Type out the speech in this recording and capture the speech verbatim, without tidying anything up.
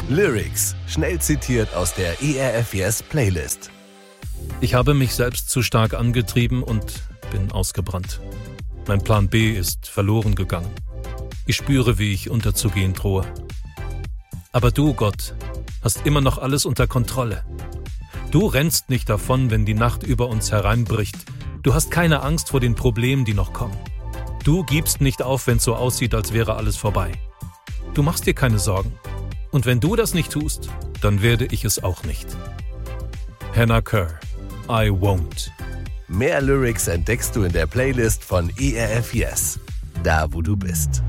Lyrics, schnell zitiert aus der E R F Yes Playlist. Ich habe mich selbst zu stark angetrieben und bin ausgebrannt. Mein Plan B ist verloren gegangen. Ich spüre, wie ich unterzugehen drohe. Aber du, Gott, hast immer noch alles unter Kontrolle. Du rennst nicht davon, wenn die Nacht über uns hereinbricht. Du hast keine Angst vor den Problemen, die noch kommen. Du gibst nicht auf, wenn es so aussieht, als wäre alles vorbei. Du machst dir keine Sorgen. Und wenn du das nicht tust, dann werde ich es auch nicht. Hannah Kerr, I won't. Mehr Lyrics entdeckst du in der Playlist von E R F Yes, da wo du bist.